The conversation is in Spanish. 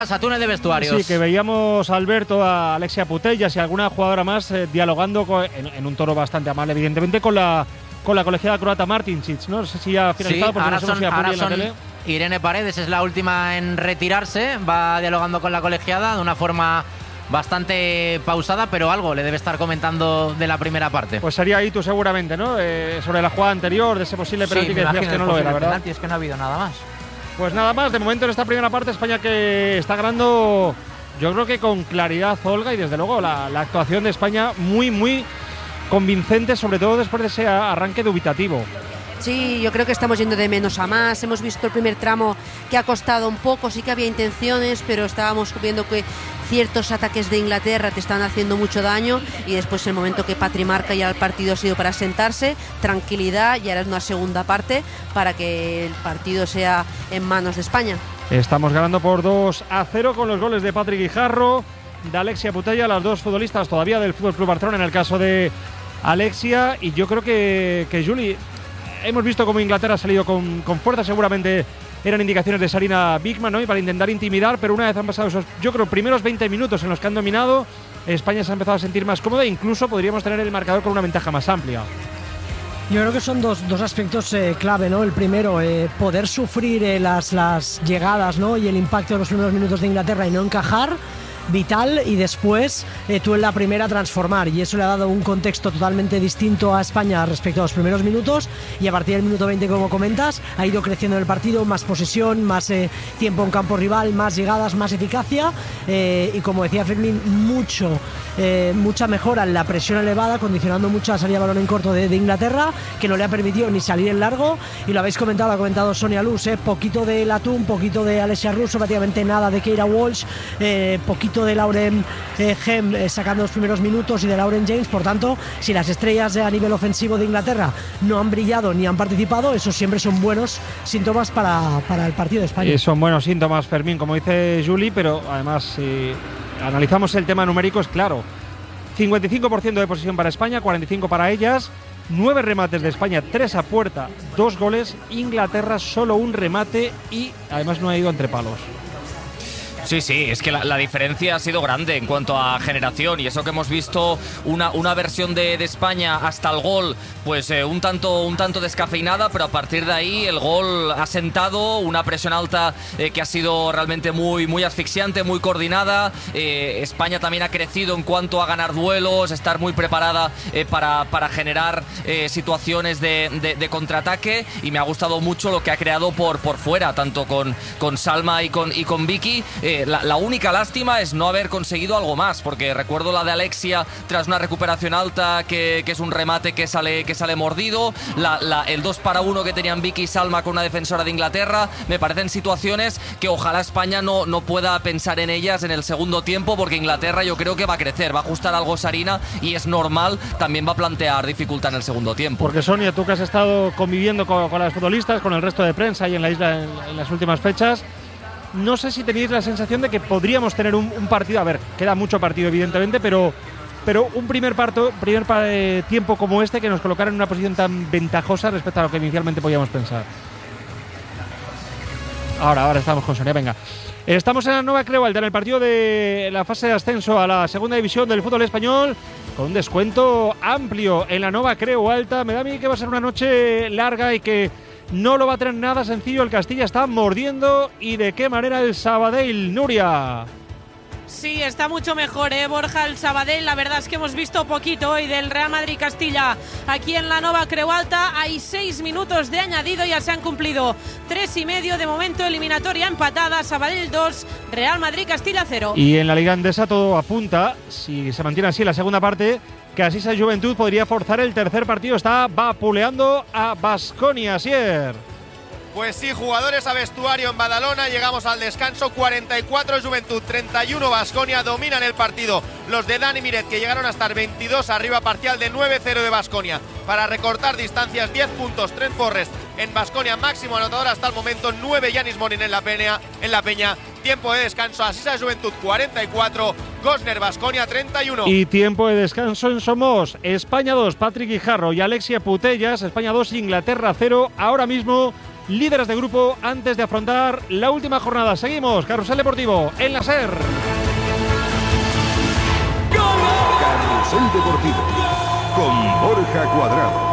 A túnel de vestuarios. Sí, que veíamos a Alberto, a Alexia Putellas y alguna jugadora más dialogando en un tono bastante amable, evidentemente, con la colegiada croata Martincic, ¿no? No sé si ya ha finalizado, porque ahora no sé si ahora en la tele. Irene Paredes es la última en retirarse, va dialogando con la colegiada de una forma bastante pausada, pero algo le debe estar comentando de la primera parte. Pues sería ahí tú seguramente, ¿no? Sobre la jugada anterior, de ese posible penalti que decías que no lo era, ¿verdad? Es que no ha habido nada más. Pues nada más, de momento en esta primera parte España que está ganando, yo creo que con claridad, Olga, y desde luego la actuación de España muy convincente, sobre todo después de ese arranque dubitativo. Sí, yo creo que estamos yendo de menos a más. Hemos visto el primer tramo que ha costado un poco, sí que había intenciones, pero estábamos viendo que ciertos ataques de Inglaterra te están haciendo mucho daño, y después el momento que Patri marca ya el partido ha sido para sentarse, tranquilidad, y ahora es una segunda parte para que el partido sea en manos de España. Estamos ganando por 2-0 con los goles de Patri Guijarro, de Alexia Putellas, las dos futbolistas todavía del FC Barcelona en el caso de Alexia, y yo creo que Juli, hemos visto cómo Inglaterra ha salido con fuerza, seguramente eran indicaciones de Sarina Wiegman, ¿no? Y para intentar intimidar, pero una vez han pasado esos, yo creo, primeros 20 minutos en los que han dominado, España se ha empezado a sentir más cómoda e incluso podríamos tener el marcador con una ventaja más amplia. Yo creo que son dos aspectos clave, ¿no? El primero, poder sufrir las llegadas, ¿no? Y el impacto de los primeros minutos de Inglaterra y no encajar, vital, y después tú en la primera transformar, y eso le ha dado un contexto totalmente distinto a España respecto a los primeros minutos, y a partir del minuto 20, como comentas, ha ido creciendo el partido, más posesión, más tiempo en campo rival, más llegadas, más eficacia, y como decía Fermín, mucha mejora en la presión elevada, condicionando mucho la salida de balón en corto de Inglaterra, que no le ha permitido ni salir en largo, y lo habéis comentado, lo ha comentado Sonia Luz, poquito de Latún, poquito de Alessia Russo, prácticamente nada de Keira Walsh, poquito de Lauren Hem sacando los primeros minutos, y de Lauren James. Por tanto, si las estrellas a nivel ofensivo de Inglaterra no han brillado ni han participado, esos siempre son buenos síntomas para el partido de España. Son buenos síntomas, Fermín, como dice Juli, pero además si analizamos el tema numérico es claro. 55% de posesión para España, 45% para ellas, 9 remates de España, 3 a puerta, 2 goles, Inglaterra solo un remate y además no ha ido entre palos. Sí, es que la diferencia ha sido grande en cuanto a generación, y eso que hemos visto una versión de España hasta el gol, pues un tanto descafeinada, pero a partir de ahí el gol ha sentado una presión alta que ha sido realmente muy asfixiante, muy coordinada. España también ha crecido en cuanto a ganar duelos, estar muy preparada para generar situaciones de contraataque, y me ha gustado mucho lo que ha creado por fuera, tanto con Salma y con Vicky. La única lástima es no haber conseguido algo más, porque recuerdo la de Alexia tras una recuperación alta que es un remate que sale mordido, el 2-1 que tenían Vicky y Salma con una defensora de Inglaterra. Me parecen situaciones que ojalá España no pueda pensar en ellas en el segundo tiempo, porque Inglaterra yo creo que va a crecer, va a ajustar algo Sarina, y es normal, también va a plantear dificultad en el segundo tiempo. Porque Sonia, tú que has estado conviviendo con las futbolistas, con el resto de prensa y en la isla en las últimas fechas, no sé si tenéis la sensación de que podríamos tener un partido, a ver, queda mucho partido evidentemente, pero un primer tiempo como este que nos colocara en una posición tan ventajosa respecto a lo que inicialmente podíamos pensar. Ahora estamos con Sonia, venga. Estamos en la Nova Creu Alta, en el partido de la fase de ascenso a la segunda división del fútbol español, con un descuento amplio en la Nova Creu Alta. Me da a mí que va a ser una noche larga y que no lo va a tener nada sencillo. El Castilla está mordiendo, y de qué manera el Sabadell, Nuria. Sí, está mucho mejor, Borja, el Sabadell. La verdad es que hemos visto poquito hoy del Real Madrid-Castilla aquí en la Nova Creu Alta. Hay 6 minutos de añadido, ya se han cumplido 3,5 de momento, eliminatoria empatada, Sabadell 2, Real Madrid-Castilla 0. Y en la Liga Endesa todo apunta, si se mantiene así en la segunda parte, que Asisa Juventud podría forzar el tercer partido. Está vapuleando a Baskonia, Asier. Pues sí, jugadores a vestuario en Badalona. Llegamos al descanso, 44 Juventud, 31 Baskonia. Dominan el partido los de Dani Miret, que llegaron a estar 22 arriba, parcial de 9-0 de Baskonia. Para recortar distancias, 10 puntos Trent Forrest en Baskonia, máximo anotador hasta el momento, 9 Yanis Morin en la Peña. Tiempo de descanso, Asisa Juventud 44, Gosner Baskonia 31. Y tiempo de descanso en Somos, España 2, Patrick Guijarro y Alexia Putellas, España 2, Inglaterra 0. Ahora mismo líderes de grupo antes de afrontar la última jornada. Seguimos, Carrusel Deportivo en la SER. Carrusel Deportivo con Borja Cuadrado.